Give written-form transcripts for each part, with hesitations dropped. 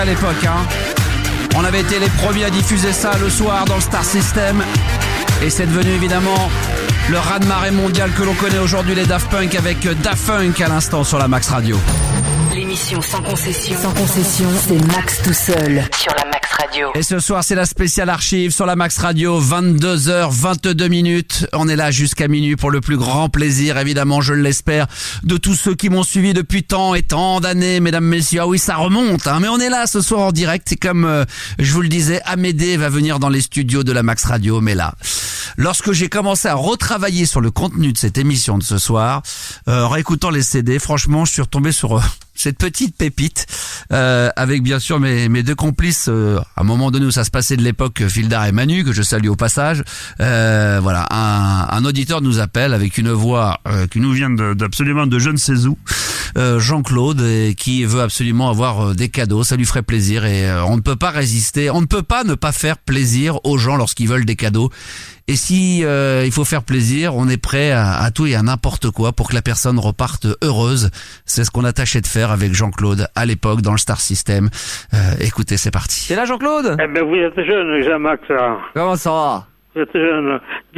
À l'époque, on avait été les premiers à diffuser ça le soir dans le Star System. Et c'est devenu évidemment le raz-de-marée mondial que l'on connaît aujourd'hui, les Daft Punk, avec Daft Punk à l'instant sur la Max Radio. L'émission sans concession. Sans concession, c'est Max tout seul sur la Max Radio. Et ce soir, c'est la spéciale archive sur la Max Radio, 22h22. On est là jusqu'à minuit pour le plus grand plaisir, évidemment, je l'espère, de tous ceux qui m'ont suivi depuis tant et tant d'années, mesdames, messieurs. Ah oui, ça remonte, mais on est là ce soir en direct. C'est comme je vous le disais, Amédée va venir dans les studios de la Max Radio, mais là, lorsque j'ai commencé à retravailler sur le contenu de cette émission de ce soir, réécoutant les CD, franchement, je suis retombé sur cette petite pépite, avec bien sûr mes deux complices, à un moment donné où ça se passait de l'époque, Fildar et Manu, que je salue au passage. Voilà, un auditeur nous appelle avec une voix qui nous vient d'absolument de je ne sais où, Jean-Claude, et qui veut absolument avoir des cadeaux, ça lui ferait plaisir, et on ne peut pas résister, on ne peut pas ne pas faire plaisir aux gens lorsqu'ils veulent des cadeaux. Et si il faut faire plaisir, on est prêt à tout et à n'importe quoi pour que la personne reparte heureuse. C'est ce qu'on a tâché de faire avec Jean-Claude à l'époque dans le Star System. Écoutez, c'est parti. T'es là, Jean-Claude? Eh ben, vous êtes jeune, Jean-Max. Comment ça va? Vous êtes jeune.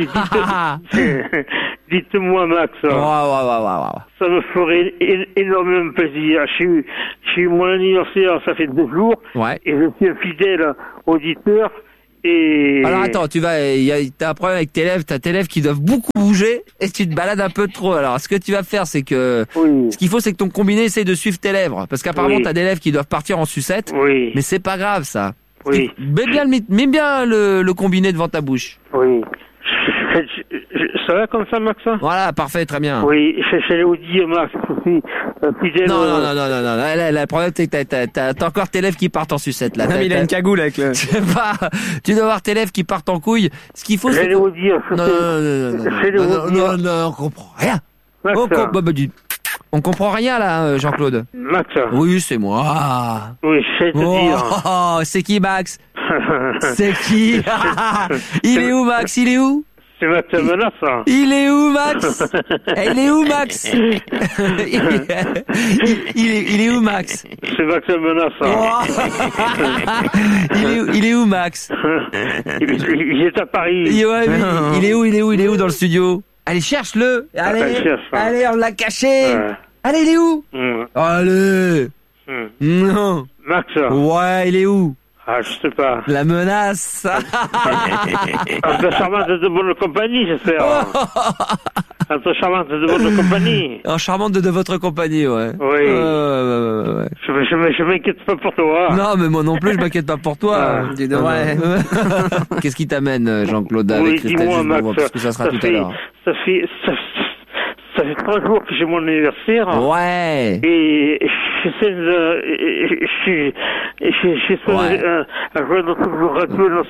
Dites-moi, Max. Ouais. Ça me ferait énormément plaisir. Je suis mon anniversaire, ça fait 2 jours. Ouais. Et je suis un fidèle auditeur. Et... Alors attends, t'as un problème avec t'as tes lèvres qui doivent beaucoup bouger et tu te balades un peu trop. Alors ce que tu vas faire, c'est que ce qu'il faut, c'est que ton combiné essaye de suivre tes lèvres, parce qu'apparemment t'as des lèvres qui doivent partir en sucette. Oui. Mais c'est pas grave ça. Oui. Mets bien le combiné devant ta bouche. Oui. Ça va comme ça, Max? Voilà, parfait, très bien. Oui, j'allais vous dire, Max, aussi, fidèle... Non. Le problème, c'est que t'as encore tes lèvres qui partent en sucette, là. Non, mais il a une cagoule avec le... Je sais pas. Tu dois avoir tes lèvres qui partent en couille. Ce qu'il faut, c'est... J'allais vous dire... Non, on comprend rien. Max, On comprend rien, là, Jean-Claude. Max. Oui, c'est moi. Oui, je sais te dire. Oh, c'est qui, Max? C'est qui? Il est où, Max? Il est où? C'est Max Menace. Il est où, Max? Il est où, Max? Il est où, Max? C'est Max Menace. Il est où, Max? Il est à Paris. Il est où dans le studio? Allez, cherche-le. Allez, on l'a caché. Ouais. Allez, il est où? Allez. Non. Max. Ouais, il est où? Ah, je sais pas. La menace. Un peu charmante de bonne compagnie, j'espère. Un peu charmante de bonne compagnie. Charmante de votre compagnie, ouais. Oui. Ouais. Je m'inquiète pas pour toi. Non, mais moi non plus, je m'inquiète pas pour toi. Dis donc. Ouais. Qu'est-ce qui t'amène, Jean-Claude, avec Christelle dis-moi, Jusbon, Max, parce que ça sera tout à l'heure. Ça fait 3 jours que j'ai mon anniversaire. Ouais. Et j'essaie un joindre toujours radio dans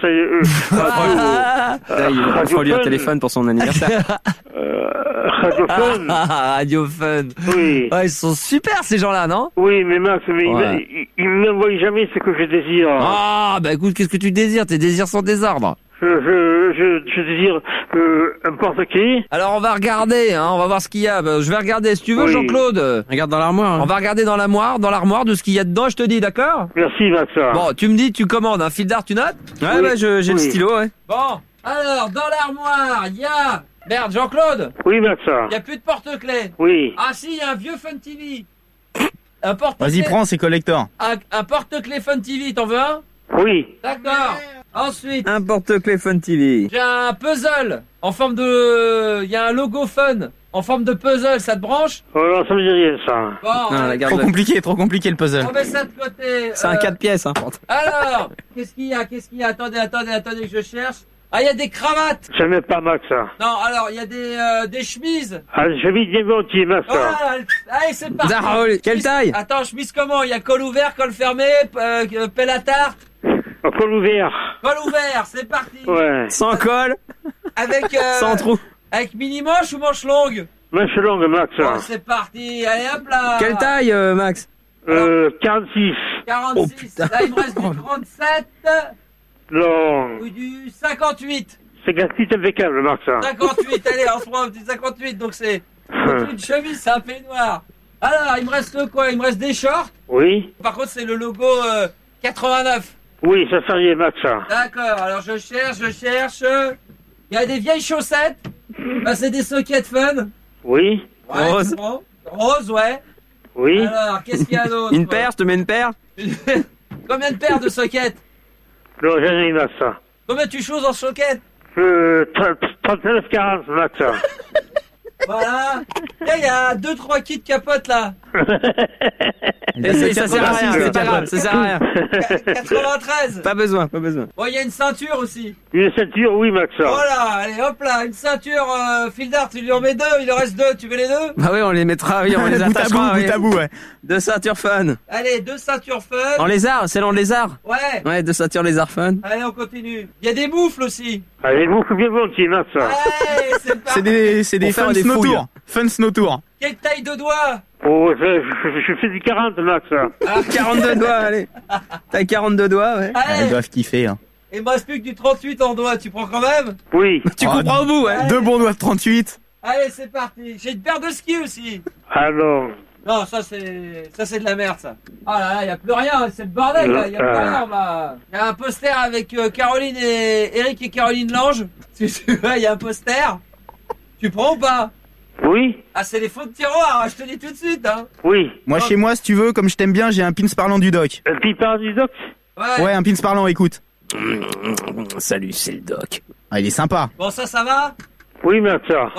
Là, il faut lui un téléphone pour son anniversaire. radiophone. Radiophone. Oui. Ouais, ils sont super, ces gens-là, non? Oui, mais Max, il ne m'envoie jamais ce que je désire. Ah, bah écoute, qu'est-ce que tu désires? Tes désirs sont désordres. Je désire un porte-clés. Alors on va regarder, on va voir ce qu'il y a. Je vais regarder, si tu veux, Oui. Jean-Claude. Regarde dans l'armoire. On va regarder dans l'armoire de ce qu'il y a dedans, je te dis, d'accord? Merci, Max. Bon, tu me dis, tu commandes, Fildar, tu notes? Ouais, bah, j'ai le stylo, ouais. Bon, alors, dans l'armoire, il y a... Merde, Jean-Claude, Oui, Max. il n'y a plus de porte-clés. Oui. Ah si, il y a un vieux Fun TV. Un porte-clés. Vas-y, prends, c'est collector. Un porte-clés Fun TV, t'en veux un? Oui. D'accord. Ensuite, Un porte-clés Fun TV. j'ai un puzzle en forme de... Il y a un logo Fun en forme de puzzle, ça te branche? Oh non, ça me dit rien, ça. Bon, Non, la garde. Trop compliqué le puzzle. on met ça de côté. C'est un 4 pièces, hein. Alors, qu'est-ce qu'il y a? Attendez que je cherche. Ah, il y a des cravates. Jamais pas, Max. Non, alors, il y a des chemises. Ah, je vis bien volontiers, Max. Oh là là, allez, c'est parti. Zahol, quelle Chemise- taille? Attends, chemise comment? Il y a col ouvert, col fermé, pelle à tarte. Au col ouvert. Col ouvert, c'est parti. Ouais. Sans col, Avec, sans trou. avec mini manche ou manche longue? Manche longue, Max. Bon, c'est parti. Allez, hop là. Quelle taille, Max? 46. 46. Oh, putain. Là, il me reste du 37 Non. ou du 58. 58 impeccable, Max. 58, allez, on se prend un petit 58, donc c'est une chemise, c'est un peignoir. Alors, il me reste quoi? Il me reste des shorts. Oui. Par contre, c'est le logo 89. Oui, ça fait rien, Max. D'accord, alors je cherche. Il y a des vieilles chaussettes. Bah, c'est des sockets fun. Oui, Ouais, Rose. c'est bon. Rose, ouais. oui. Alors, qu'est-ce qu'il y a d'autre? Une paire, je te mets une paire. Combien de paires de sockets? Non, j'en ai, Max. Combien tu choses en sockets? 39,40, Max. Voilà. Tiens, il y a 2-3 kits capotes là. Et ça sert à rien, c'est pas grave, ça sert à rien. 93. Pas besoin. Bon, il y a une ceinture aussi. Une ceinture, oui, Max. Voilà, allez, hop là, une ceinture fil d'art, tu lui en mets 2, il en reste 2, tu veux les 2? Bah oui, on les mettra, oui, on les Bout à bout, attachera. bout à bout, ouais. Deux ceintures fun. Allez, 2 ceintures fun. En lézard, celle en lézard. Ouais. Ouais, deux ceintures lézard fun. Allez, on continue. Il y a des moufles aussi. Allez, beaucoup bien volontiers, Max. Allez, c'est parti. C'est des Pour faire fun des snow fouilles. tour. Fun snow tour. Quelle taille de doigt? Oh, je fais du 40, Max. 42 doigts, allez. T'as 42 doigts, ouais. Allez, Ils doivent kiffer, hein. il me reste plus que du 38 en doigt, tu prends quand même? Oui. Tu Oh, comprends au bout, ouais. Deux bons doigts de 38. Allez, c'est parti. J'ai une paire de skis aussi. Alors, Non, ça c'est de la merde ça. Ah là là, y a plus rien, c'est le bordel là, y a plus rien là. Y a un poster avec Caroline et Eric et Caroline Lange. Tu vois, y a un poster. Tu prends ou pas? oui, Ah, c'est les fonds de tiroir, je te dis tout de suite hein. oui. Moi, chez moi, si tu veux, comme je t'aime bien, j'ai un pins parlant du doc. Un pipard du doc. Ouais, un pins parlant, écoute. Salut, c'est le doc. Ah, il est sympa. Bon, ça va? Oui, Max.